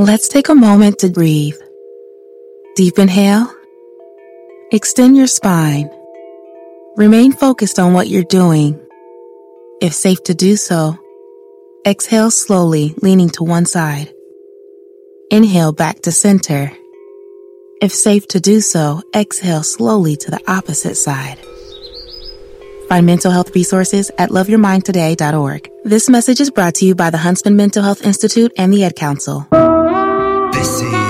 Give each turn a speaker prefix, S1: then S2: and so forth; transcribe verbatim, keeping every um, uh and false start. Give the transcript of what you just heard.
S1: Let's take a moment to breathe. Deep inhale. Extend your spine. Remain focused on what you're doing. If safe to do so, exhale slowly, leaning to one side. Inhale back to center. If safe to do so, exhale slowly to the opposite side. Find mental health resources at love your mind today dot org. This message is brought to you by the Huntsman Mental Health Institute and the Ad Council.
S2: This is